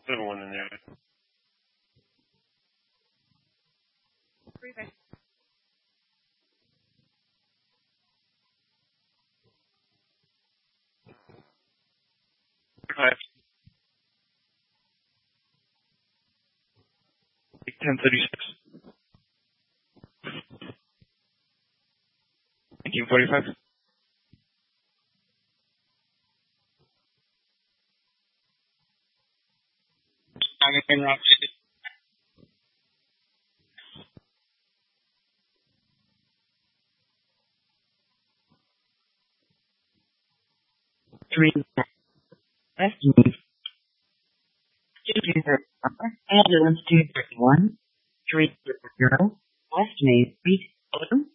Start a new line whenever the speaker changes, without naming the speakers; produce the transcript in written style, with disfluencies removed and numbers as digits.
Good one in there.
3-5.
Five. 1036. 1945.
I'm in route
3 West Mead 234, ambulance 231 300 West Main Street, Oakland.